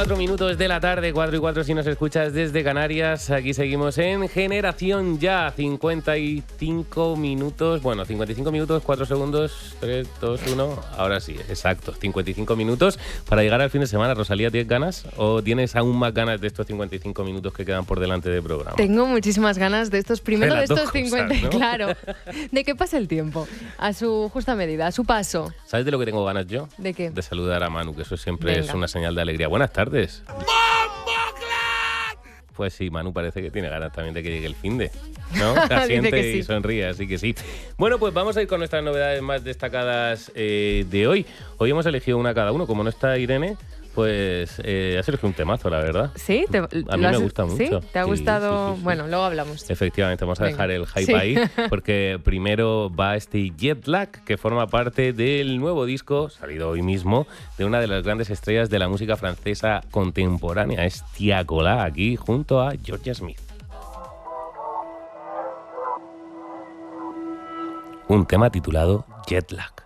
4 minutos de la tarde, 4 y 4 si nos escuchas desde Canarias. Aquí seguimos en Generación Ya, 55 minutos, 4 segundos, 3, 2, 1, ahora sí, exacto, 55 minutos para llegar al fin de semana. Rosalía, ¿tienes ganas o tienes aún más ganas de estos 55 minutos que quedan por delante del programa? Tengo muchísimas ganas de estos, primero de estos 50, cosas, ¿no? claro, de que pase el tiempo, a su justa medida, a su paso. ¿Sabes de lo que tengo ganas yo? ¿De qué? De saludar a Manu, que eso siempre Venga. es una señal de alegría. Buenas tardes. Pues sí, Manu parece que tiene ganas también de que llegue el finde, ¿no? Se asiente que sí. y sonríe, así que sí. Bueno, pues vamos a ir con nuestras novedades más destacadas de hoy. Hoy hemos elegido una cada uno. Como no está Irene, pues ha sido un temazo, la verdad. ¿Sí? A mí me gusta mucho. ¿Sí? ¿Te ha Sí, gustado? sí. Bueno, luego hablamos. Efectivamente, vamos a Venga. dejar el hype Sí. ahí, porque primero va este Jet Lag, que forma parte del nuevo disco, salido hoy mismo, de una de las grandes estrellas de la música francesa contemporánea, es Tiakola, aquí junto a Georgia Smith. Un tema titulado Jet Lag.